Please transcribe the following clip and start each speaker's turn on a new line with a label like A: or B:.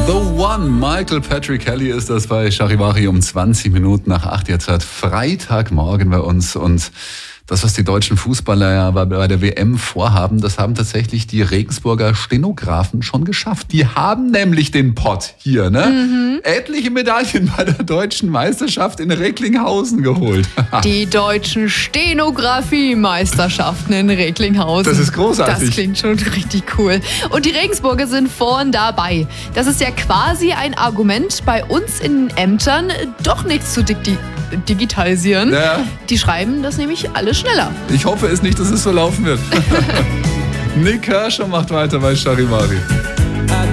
A: The One, Michael Patrick Kelly ist das bei Charivari um 20 Minuten nach 8 jetzt hat Freitagmorgen bei uns und das, was die deutschen Fußballer ja bei der WM vorhaben, das haben tatsächlich die Regensburger Stenografen schon geschafft. Die haben nämlich den Pott hier, ne? Etliche Medaillen bei der deutschen Meisterschaft in Recklinghausen geholt.
B: Die deutschen Stenografie-Meisterschaften in Recklinghausen.
A: Das ist großartig.
B: Das klingt schon richtig cool. Und die Regensburger sind vorn dabei. Das ist ja quasi ein Argument, bei uns in den Ämtern doch nichts zu digitalisieren.
A: Ja.
B: Die schreiben das nämlich alles schneller.
A: Ich hoffe es nicht, dass es so laufen wird. Nick Kershaw macht weiter bei Charivari.